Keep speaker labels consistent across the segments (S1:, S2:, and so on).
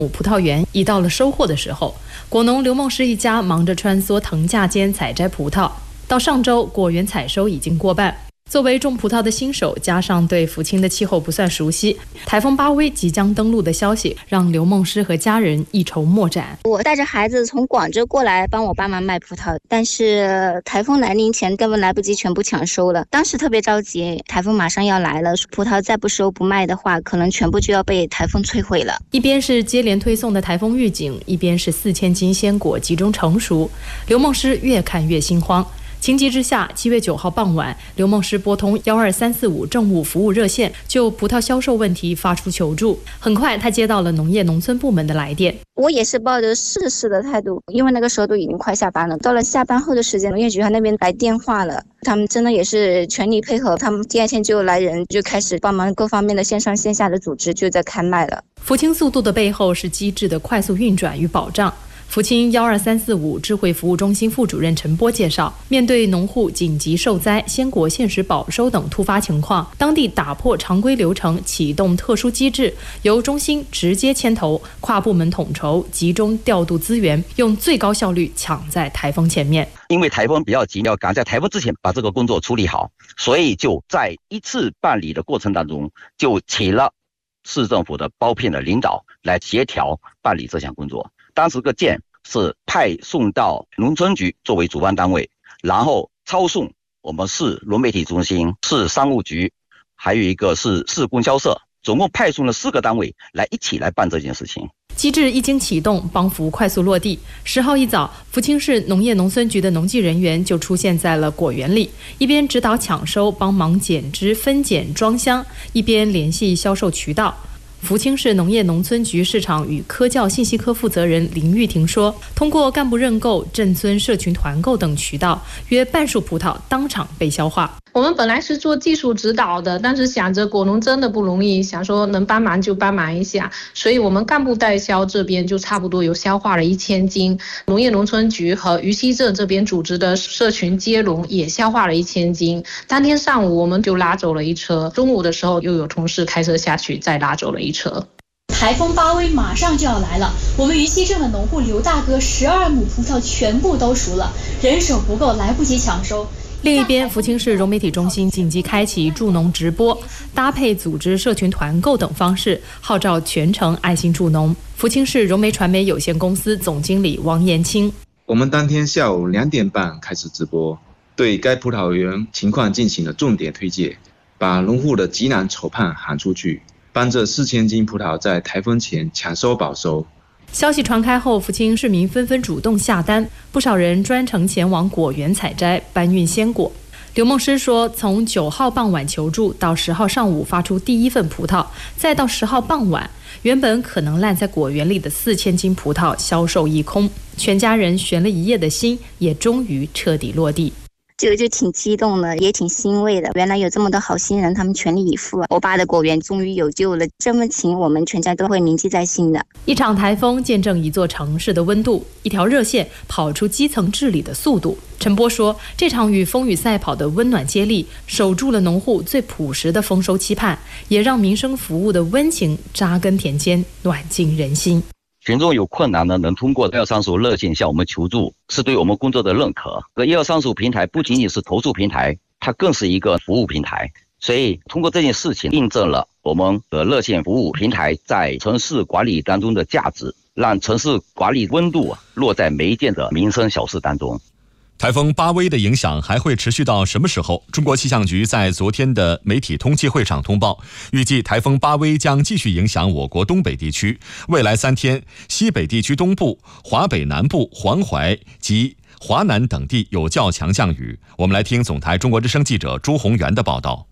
S1: 葡萄园已到了收获的时候，果农刘梦诗一家忙着穿梭藤架间采摘葡萄。到上周，果园采收已经过半。作为种葡萄的新手，加上对福清的气候不算熟悉，台风巴威即将登陆的消息让刘梦诗和家人一筹莫展。
S2: 我带着孩子从广州过来帮我爸妈卖葡萄，但是台风来临前根本来不及全部抢收了。当时特别着急，台风马上要来了，葡萄再不收不卖的话，可能全部就要被台风摧毁了。
S1: 一边是接连推送的台风预警，一边是4000斤鲜果集中成熟，刘梦诗越看越心慌。情急之下，7月9号傍晚，刘梦诗拨通12345政务服务热线，就葡萄销售问题发出求助。很快，他接到了农业农村部门的来电。
S2: 我也是抱着试试的态度，因为那个时候都已经快下班了。到了下班后的时间，农业局那边来电话了，他们真的也是全力配合，他们第2天就来人，就开始帮忙各方面的线上线下的组织，就在开卖了。
S1: 福清速度的背后是机制的快速运转与保障。福清12345智慧服务中心副主任陈波介绍，面对农户紧急受灾、鲜果限时保收等突发情况，当地打破常规流程，启动特殊机制，由中心直接牵头，跨部门统筹，集中调度资源，用最高效率抢在台风前面。
S3: 因为台风比较急，要赶在台风之前把这个工作处理好，所以就在一次办理的过程当中，就请了市政府的包片的领导来协调办理这项工作。当时个件是派送到农村局作为主办单位，然后抄送我们市农媒体中心、市商务局，还有一个是市供销社，总共派送了4个单位来一起来办这件事情。
S1: 机制一经启动，帮扶快速落地。10号一早，福清市农业农村局的农技人员就出现在了果园里，一边指导抢收、帮忙剪枝、分拣、装箱，一边联系销售渠道。福清市农业农村局市场与科教信息科负责人林玉婷说，通过干部认购、镇村社群团购等渠道，约半数葡萄当场被消化。
S4: 我们本来是做技术指导的，但是想着果农真的不容易，想说能帮忙就帮忙一下，所以我们干部代销这边就差不多有消化了1000斤，农业农村局和渝西镇这边组织的社群接龙也消化了1000斤。当天上午我们就拉走了一车，中午的时候又有同事开车下去再拉走了一车。
S5: 台风巴威马上就要来了，我们渝西镇的农户刘大哥12亩葡萄全部都熟了，人手不够，来不及抢收。
S1: 另一边，福清市融媒体中心紧急开启助农直播，搭配组织社群团购等方式，号召全城爱心助农。福清市融媒传媒有限公司总经理王延清：
S6: 我们当天下午2点半开始直播，对该葡萄园情况进行了重点推介，把农户的急难愁盼喊出去，帮着4000斤葡萄在台风前抢收保收。
S1: 消息传开后，福清市民纷纷主动下单，不少人专程前往果园采摘、搬运鲜果。刘梦诗说，从9号傍晚求助到10号上午发出第一份葡萄，再到10号傍晚，原本可能烂在果园里的4000斤葡萄销售一空，全家人悬了一夜的心也终于彻底落地。
S2: 就挺激动的，也挺欣慰的。原来有这么多好心人，他们全力以赴，我爸的果园终于有救了。这份情我们全家都会铭记在心的。
S1: 一场台风见证一座城市的温度，一条热线跑出基层治理的速度。陈波说，这场与风雨赛跑的温暖接力，守住了农户最朴实的丰收期盼，也让民生服务的温情扎根田间，暖进人心。
S3: 群众有困难呢，能通过1235热线向我们求助，是对我们工作的认可。1235平台不仅仅是投诉平台，它更是一个服务平台。所以通过这件事情印证了我们的热线服务平台在城市管理当中的价值，让城市管理温度落在每一件的民生小事当中。
S7: 台风巴威的影响还会持续到什么时候？中国气象局在昨天的媒体通气会上通报，预计台风巴威将继续影响我国东北地区，未来3天，西北地区东部、华北南部、黄淮及华南等地有较强降雨。我们来听总台中国之声记者朱宏元的报道。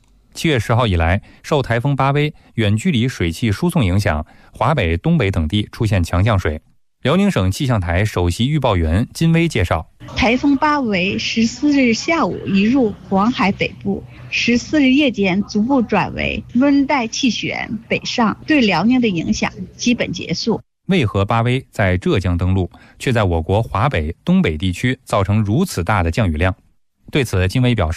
S8: 7月10号以来，受台风巴威远距离水汽输送影响，华北、东北等地出现强降水。辽宁省气象台首席预报员金威介绍，
S9: 台风巴威14日下午移入黄海北部，14日夜间逐步转为温带气旋北上，对辽宁的影响基本结束。
S8: 为何巴威在浙江登陆，却在我国华北、东北地区造成如此大的降雨量？对此，金威表示，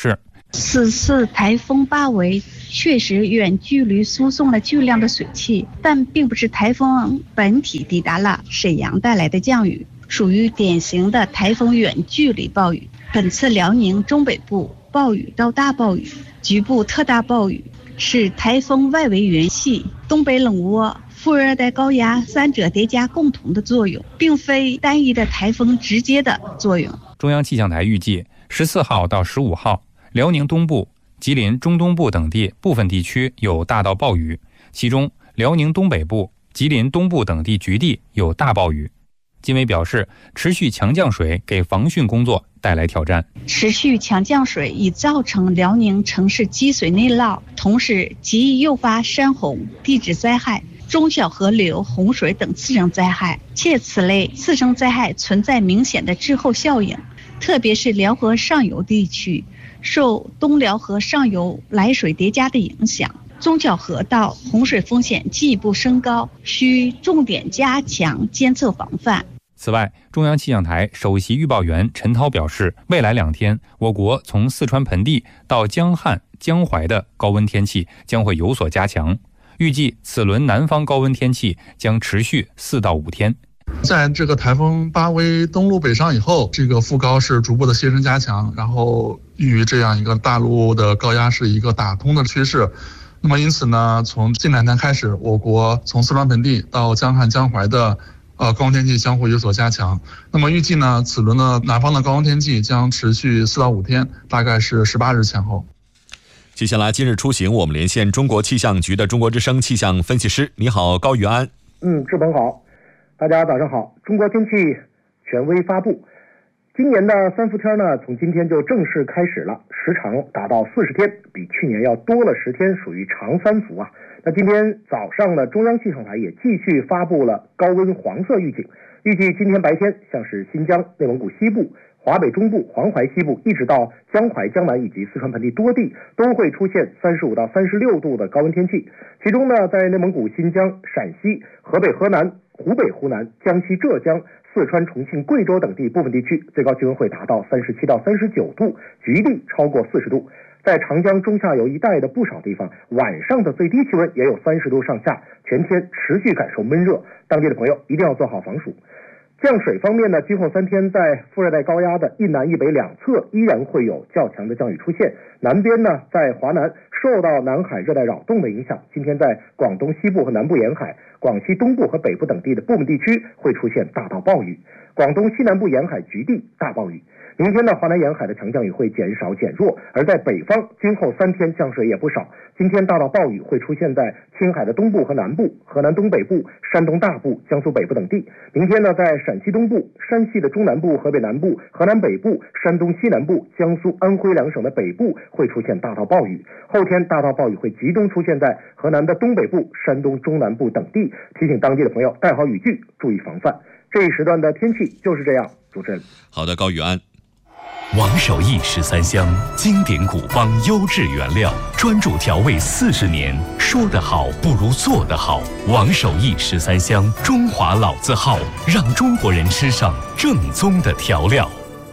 S9: 此次台风巴威确实远距离输送了巨量的水汽，但并不是台风本体抵达了沈阳带来的降雨，属于典型的台风远距离暴雨。本次辽宁中北部暴雨到大暴雨，局部特大暴雨，是台风外围云系、东北冷涡、副热带高压三者叠加共同的作用，并非单一的台风直接的作用。
S8: 中央气象台预计14号到15号，辽宁东部、吉林中东部等地部分地区有大到暴雨，其中辽宁东北部、吉林东部等地局地有大暴雨。金委表示，持续强降水给防汛工作带来挑战。
S9: 持续强降水已造成辽宁城市积水内涝，同时极易诱发山洪、地质灾害、中小河流洪水等次生灾害，且此类次生灾害存在明显的滞后效应，特别是辽河上游地区，受东辽河上游来水叠加的影响，中小河道洪水风险进一步升高，需重点加强监测防范。
S8: 此外，中央气象台首席预报员陈涛表示，未来2天，我国从四川盆地到江汉、江淮的高温天气将会有所加强，预计此轮南方高温天气将持续4到5天。
S10: 在这个台风巴威登陆北上以后，这个副高是逐步的协同加强，然后与这样一个大陆的高压是一个打通的趋势。那么因此呢，从近2天开始，我国从四川盆地到江汉、江淮的高温天气将会有所加强。那么预计呢，此轮的南方的高温天气将持续4到5天，大概是18日前后。
S7: 接下来今日出行，我们连线中国气象局的中国之声气象分析师。你好，高玉安。
S11: 志鹏好，大家早上好。中国天气权威发布，今年的3伏天呢，从今天就正式开始了，时长达到40天，比去年要多了10天，属于长3伏啊。那今天早上呢，中央气象台也继续发布了高温黄色预警，预计今天白天像是新疆、内蒙古西部、华北中部、黄淮西部，一直到江淮、江南以及四川盆地多地都会出现35到36度的高温天气。其中呢，在内蒙古、新疆、陕西、河北、河南、湖北、湖南、江西、浙江、四川、重庆、贵州等地部分地区最高气温会达到37到39度，局地超过40度。在长江中下游一带的不少地方，晚上的最低气温也有30度上下，全天持续感受闷热，当地的朋友一定要做好防暑。降水方面呢，今后3天在副热带高压的一南一北两侧依然会有较强的降雨出现。南边呢，在华南受到南海热带扰动的影响，今天在广东西部和南部沿海、广西东部和北部等地的部分地区会出现大到暴雨，广东西南部沿海局地大暴雨。明天呢，华南沿海的强降雨会减少减弱，而在北方今后3天降水也不少。今天大到暴雨会出现在青海的东部和南部、河南东北部、山东大部、江苏北部等地。明天呢，在陕西东部、山西的中南部、河北南部、河南北部、山东西南部、江苏、安徽2省的北部会出现大到暴雨。后天大到暴雨会集中出现在河南的东北部、山东中南部等地，提醒当地的朋友带好雨具，注意防范。这一时段的天气就是这样。主持人，
S7: 好的，高宇安。
S12: 王守义13香，经典古方优质原料，专注调味40年。说得好不如做得好。王守义13香，中华老字号，让中国人吃上正宗的调料。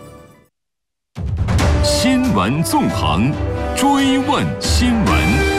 S13: 新闻纵横，追问新闻。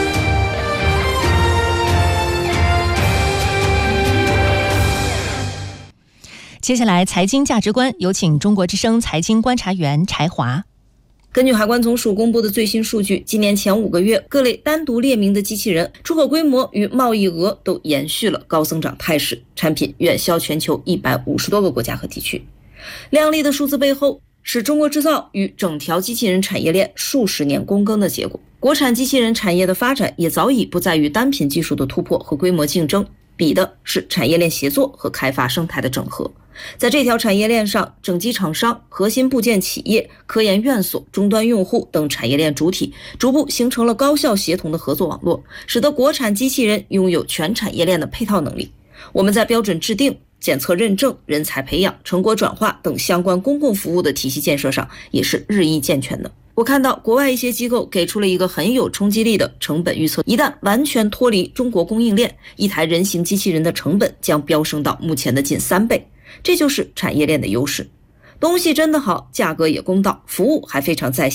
S14: 接下来财经价值观，有请中国之声财经观察员柴华。
S15: 根据海关总署公布的最新数据，今年前5个月，各类单独列明的机器人出口规模与贸易额都延续了高增长态势，产品远销全球150多个国家和地区。亮丽的数字背后，是中国制造与整条机器人产业链数十年躬耕的结果。国产机器人产业的发展也早已不在于单品技术的突破和规模竞争，比的是产业链协作和开发生态的整合。在这条产业链上，整机厂商、核心部件企业、科研院所、终端用户等产业链主体逐步形成了高效协同的合作网络，使得国产机器人拥有全产业链的配套能力。我们在标准制定、检测认证、人才培养、成果转化等相关公共服务的体系建设上也是日益健全的。我看到国外一些机构给出了一个很有冲击力的成本预测，一旦完全脱离中国供应链，一台人形机器人的成本将飙升到目前的近3倍。这就是产业链的优势，东西真的好，价格也公道，服务还非常在线，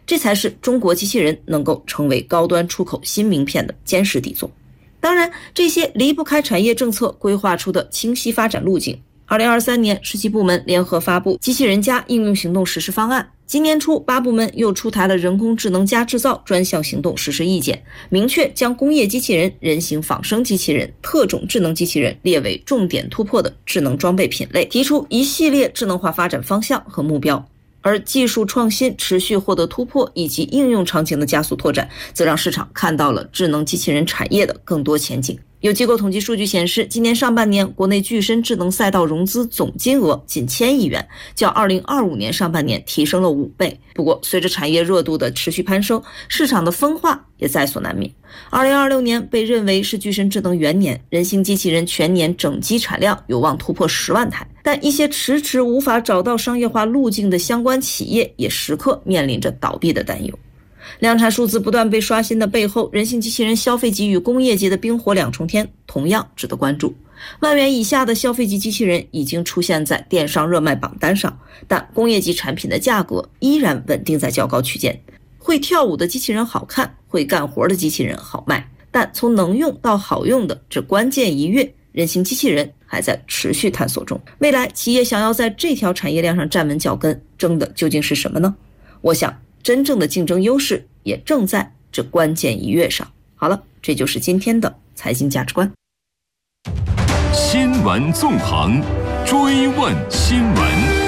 S15: 这才是中国机器人能够成为高端出口新名片的坚实底座。当然，这些离不开产业政策规划出的清晰发展路径。2023年17部门联合发布机器人加应用行动实施方案，今年初8部门又出台了人工智能加制造专项行动实施意见，明确将工业机器人、人形仿生机器人、特种智能机器人列为重点突破的智能装备品类，提出一系列智能化发展方向和目标。而技术创新持续获得突破以及应用场景的加速拓展，则让市场看到了智能机器人产业的更多前景。有机构统计数据显示，今年上半年国内具身智能赛道融资总金额仅1000亿元，较2025年上半年提升了5倍。不过，随着产业热度的持续攀升，市场的分化也在所难免。2026年被认为是具身智能元年，人形机器人全年整机产量有望突破10万台，但一些迟迟无法找到商业化路径的相关企业也时刻面临着倒闭的担忧。量产数字不断被刷新的背后，人形机器人消费级与工业级的冰火两重天同样值得关注。万元以下的消费级机器人已经出现在电商热卖榜单上，但工业级产品的价格依然稳定在较高区间。会跳舞的机器人好看，会干活的机器人好卖，但从能用到好用的这关键一跃，人形机器人还在持续探索中。未来企业想要在这条产业链上站稳脚跟，争的究竟是什么呢？我想真正的竞争优势也正在这关键一跃上。好了，这就是今天的财经价值观。
S13: 新闻纵横，追问新闻。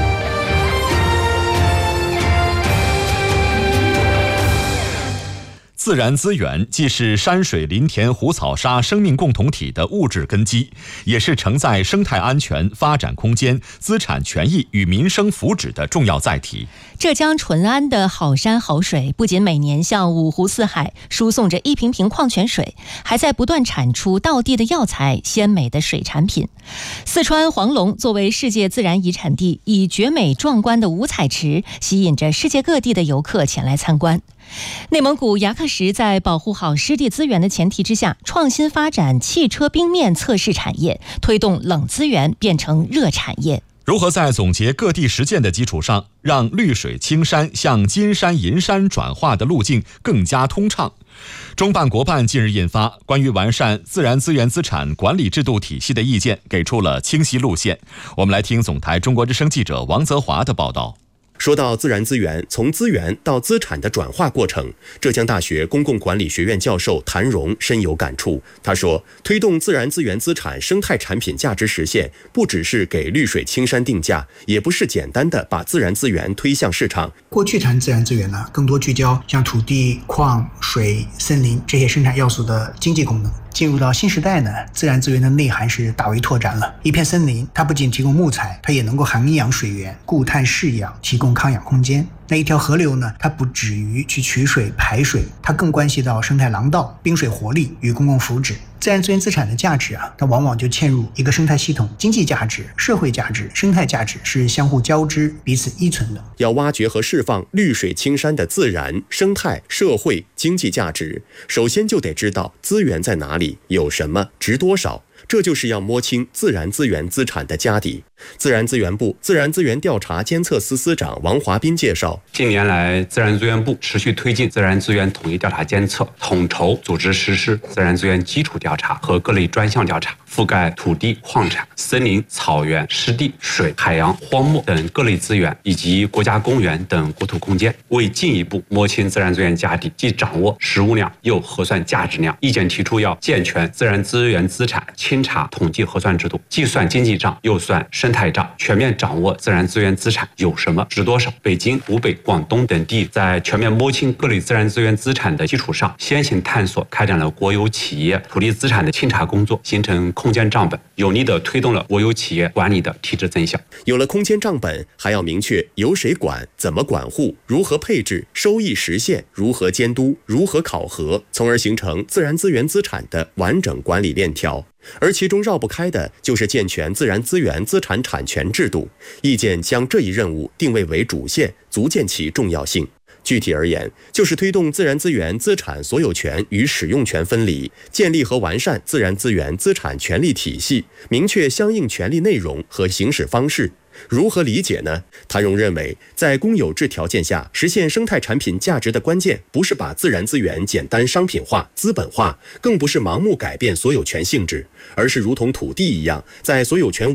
S7: 自然资源既是山水林田湖草沙生命共同体的物质根基，也是承载生态安全、发展空间、资产权益与民生福祉的重要载体。
S14: 浙江淳安的好山好水不仅每年向五湖四海输送着一瓶瓶矿泉水，还在不断产出道地的药材、鲜美的水产品。四川黄龙作为世界自然遗产地，以绝美壮观的五彩池吸引着世界各地的游客前来参观。内蒙古牙克石在保护好湿地资源的前提之下，创新发展汽车冰面测试产业，推动冷资源变成热产业。
S7: 如何在总结各地实践的基础上，让绿水青山向金山银山转化的路径更加通畅？中办国办近日印发关于完善自然资源资产管理制度体系的意见，给出了清晰路线。我们来听总台中国之声记者王泽华的报道。
S16: 说到自然资源从资源到资产的转化过程，浙江大学公共管理学院教授谭荣深有感触。他说，推动自然资源资产生态产品价值实现，不只是给绿水青山定价，也不是简单的把自然资源推向市场。
S17: 过去谈自然资源呢，更多聚焦像土地、矿、水、森林这些生产要素的经济功能。进入到新时代呢，自然资源的内涵是大为拓展了。一片森林，它不仅提供木材，它也能够涵养水源、固碳释氧，提供康养空间。那一条河流呢，它不止于去取水排水，它更关系到生态廊道、滨水活力与公共福祉。自然资源资产的价值啊，它往往就嵌入一个生态系统，经济价值、社会价值、生态价值是相互交织、彼此依存的。
S16: 要挖掘和释放绿水青山的自然、生态、社会、经济价值，首先就得知道资源在哪里，有什么，值多少。这就是要摸清自然资源资产的家底。自然资源部自然资源调查监测司司长王华斌介绍，
S18: 近年来，自然资源部持续推进自然资源统一调查监测，统筹组织实施自然资源基础调查和各类专项调查，覆盖土地、矿产、森林、草原、湿地、水、海洋、荒漠等各类资源，以及国家公园等国土空间。为进一步摸清自然资源家底，既掌握实物量，又核算价值量，意见提出要健全自然资源资产清查统计核算制度，既算经济账，又算生态账，全面掌握自然资源资产有什么、值多少。北京、湖北、广东等地在全面摸清各类自然资源资产的基础上，先行探索开展了国有企业土地资产的清查工作，形成空间账本，有力地推动了国有企业管理的提质增效。
S16: 有了空间账本，还要明确由谁管、怎么管护、如何配置、收益实现、如何监督、如何考核，从而形成自然资源资产的完整管理链条。而其中绕不开的就是健全自然资源资产产权制度。意见将这一任务定位为主线，足见其重要性。具体而言，就是推动自然资源资产所有权与使用权分离，建立和完善自然资源资产权利体系，明确相应权利内容和行使方式， 如何理解呢？谭荣认为，在公有制条件下实现生态产品价值的关键，不是把自然资源简单商品化、资本化，更不是盲目改变所有权性质，而是如同土地一样，在所有权